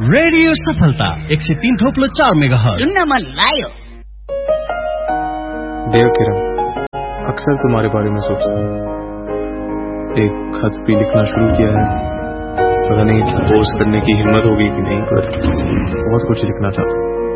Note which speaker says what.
Speaker 1: Radio सफलता 103.4 megahertz
Speaker 2: सुन्न मन लायो।
Speaker 3: डियर किरण, अक्सर तुम्हारे बारे में सोचता हूँ। एक खत भी लिखना शुरू किया है, पता नहीं पोस्ट करने की हिम्मत होगी कि नहीं, पर बहुत कुछ लिखना चाहता हूँ।